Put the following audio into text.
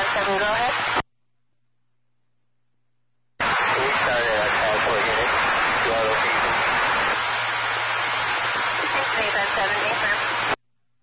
7, go ahead. We started at Passport Unit, to our location. 657, affirm.